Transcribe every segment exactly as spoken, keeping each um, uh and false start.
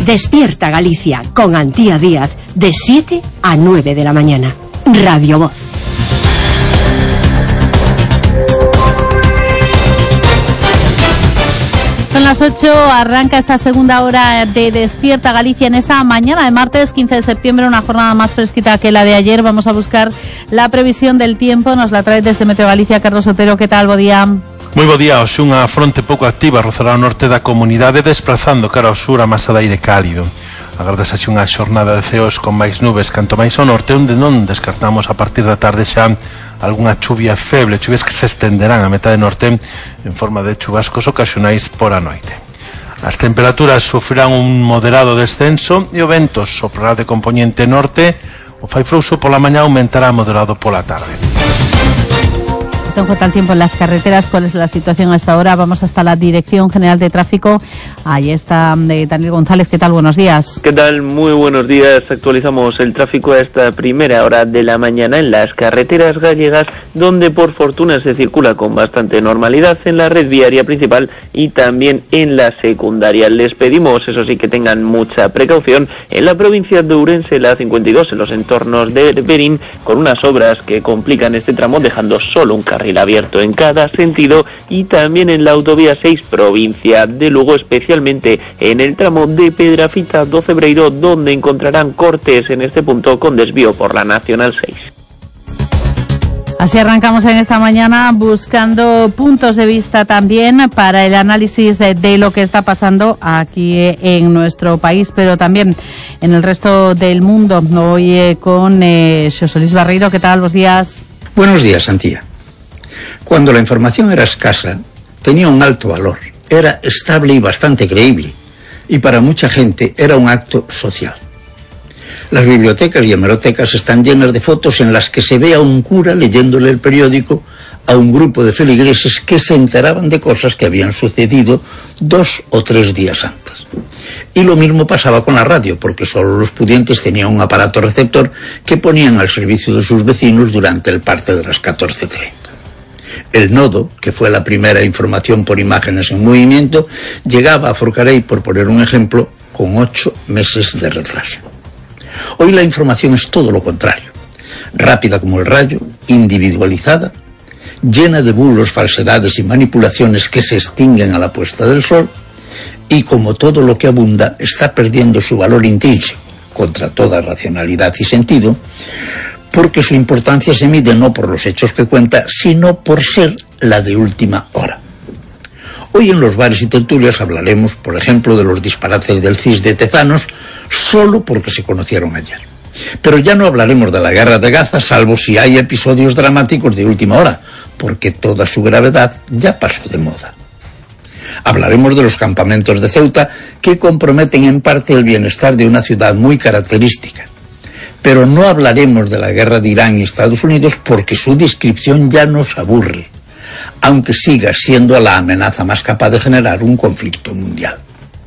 Despierta Galicia con Antía Díaz de siete a nueve de la mañana. Radio Voz. Son las ocho, arranca esta segunda hora de Despierta Galicia en esta mañana de martes quince de septiembre, una jornada más fresquita que la de ayer. Vamos a buscar la previsión del tiempo, nos la trae desde Meteo Galicia Carlos Otero. ¿Qué tal? Bo día. Moi bo día. Hoxe unha fronte pouco activa rozará o norte da comunidade, desplazando cara ao sur a masa de aire cálido. Agardase así unha xornada de ceos con máis nubes canto máis ao norte, onde non descartamos a partir da tarde xa algunha chuvia feble, chuvias que se estenderán a metade norte en forma de chubascos ocasionais por a noite. As temperaturas sufrirán un moderado descenso e o vento soprará de componente norte. O fai frouxo pola mañá, aumentará moderado pola tarde. En cuanto al tiempo en las carreteras, ¿cuál es la situación a esta hora? Vamos hasta la Dirección General de Tráfico. Ahí está eh, Daniel González. ¿Qué tal? Buenos días. ¿Qué tal? Muy buenos días. Actualizamos el tráfico a esta primera hora de la mañana en las carreteras gallegas, donde por fortuna se circula con bastante normalidad en la red viaria principal y también en la secundaria. Les pedimos, eso sí, que tengan mucha precaución en la provincia de Ourense, la cincuenta y dos, en los entornos de Berín, con unas obras que complican este tramo, dejando solo un carril abierto en cada sentido, y también en la autovía seis, provincia de Lugo, especialmente en el tramo de Pedrafita do Cebreiro, donde encontrarán cortes en este punto con desvío por la Nacional seis. Así arrancamos en esta mañana buscando puntos de vista también para el análisis de, de lo que está pasando aquí en nuestro país, pero también en el resto del mundo. Hoy eh, con eh, Xosé Luis Barreiro. ¿Qué tal? Buenos días. Buenos días, Antía. Cuando la información era escasa, tenía un alto valor, era estable y bastante creíble, y para mucha gente era un acto social. Las bibliotecas y hemerotecas están llenas de fotos en las que se ve a un cura leyéndole el periódico a un grupo de feligreses que se enteraban de cosas que habían sucedido dos o tres días antes. Y lo mismo pasaba con la radio, porque solo los pudientes tenían un aparato receptor que ponían al servicio de sus vecinos durante el parte de las catorce treinta. El nodo, que fue la primera información por imágenes en movimiento, llegaba a Forcarei, por poner un ejemplo, con ocho meses de retraso. Hoy la información es todo lo contrario. Rápida como el rayo, individualizada, llena de bulos, falsedades y manipulaciones que se extinguen a la puesta del sol, y como todo lo que abunda, está perdiendo su valor intrínseco, contra toda racionalidad y sentido, porque su importancia se mide no por los hechos que cuenta, sino por ser la de última hora. Hoy en los bares y tertulias hablaremos, por ejemplo, de los disparates del C I S de Tezanos, solo porque se conocieron ayer. Pero ya no hablaremos de la guerra de Gaza, salvo si hay episodios dramáticos de última hora, porque toda su gravedad ya pasó de moda. Hablaremos de los campamentos de Ceuta, que comprometen en parte el bienestar de una ciudad muy característica. Pero no hablaremos de la guerra de Irán y Estados Unidos porque su descripción ya nos aburre, aunque siga siendo la amenaza más capaz de generar un conflicto mundial.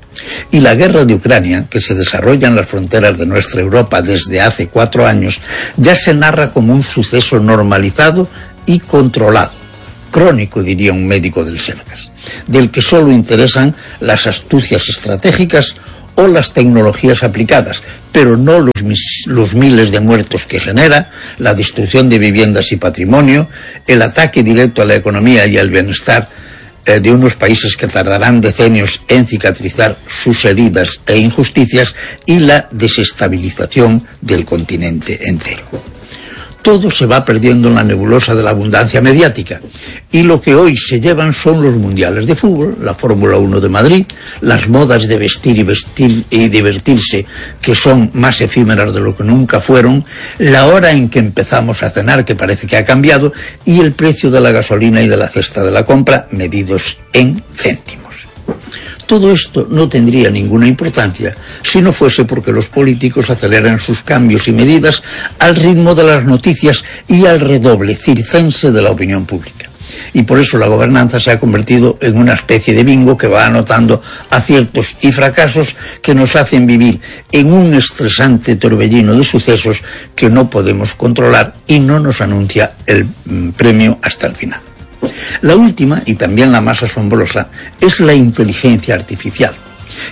Y la guerra de Ucrania, que se desarrolla en las fronteras de nuestra Europa desde hace cuatro años, ya se narra como un suceso normalizado y controlado, crónico, diría un médico del Sergas, del que solo interesan las astucias estratégicas o las tecnologías aplicadas, pero no los, mis, los miles de muertos que genera, la destrucción de viviendas y patrimonio, el ataque directo a la economía y al bienestar eh, de unos países que tardarán decenios en cicatrizar sus heridas e injusticias, y la desestabilización del continente entero. Todo se va perdiendo en la nebulosa de la abundancia mediática, y lo que hoy se llevan son los mundiales de fútbol, la Fórmula uno de Madrid, las modas de vestir y vestir y divertirse, que son más efímeras de lo que nunca fueron, la hora en que empezamos a cenar, que parece que ha cambiado, y el precio de la gasolina y de la cesta de la compra, medidos en céntimos. Todo esto no tendría ninguna importancia si no fuese porque los políticos aceleran sus cambios y medidas al ritmo de las noticias y al redoble circense de la opinión pública. Y por eso la gobernanza se ha convertido en una especie de bingo que va anotando aciertos y fracasos que nos hacen vivir en un estresante torbellino de sucesos que no podemos controlar y no nos anuncia el mm, premio hasta el final. La última, y también la más asombrosa, es la inteligencia artificial,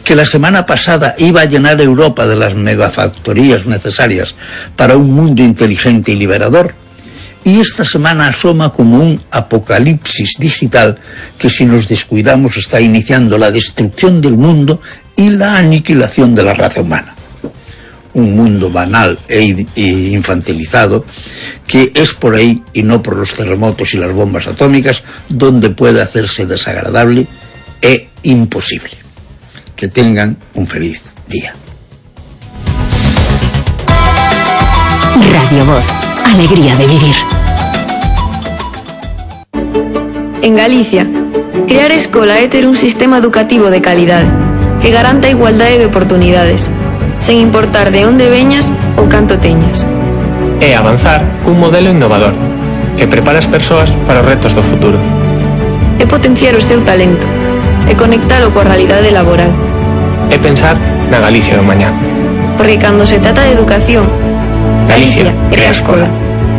que la semana pasada iba a llenar Europa de las megafactorías necesarias para un mundo inteligente y liberador, y esta semana asoma como un apocalipsis digital que, si nos descuidamos, está iniciando la destrucción del mundo y la aniquilación de la raza humana. Un mundo banal e infantilizado que es por ahí, y no por los terremotos y las bombas atómicas, donde puede hacerse desagradable e imposible. Que tengan un feliz día. Radio Voz, alegría de vivir. En Galicia, crear escola é ter un sistema educativo de calidade que garanta a igualdade de oportunidades, sen importar de onde veñas ou canto teñas. É avanzar cun modelo innovador que prepara as persoas para os retos do futuro. É potenciar o seu talento e conectalo coa realidade laboral. É pensar na Galicia do mañá. Porque cando se trata de educación, Galicia crea escola.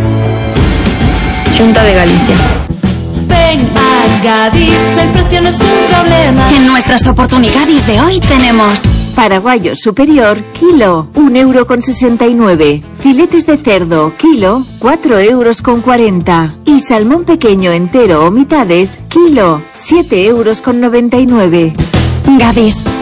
Xunta de Galicia. Ven a Gadis, el precio no es un problema. En nuestras oportunidades de hoy tenemos paraguayo superior, kilo, un euro con sesenta y nueve. Filetes de cerdo, kilo, cuatro euros con cuarenta. Y salmón pequeño entero o mitades, kilo, siete euros con noventa y nueve. Gadis.